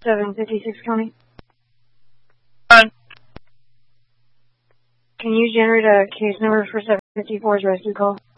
756 County. Can you generate a case number for 754's rescue call?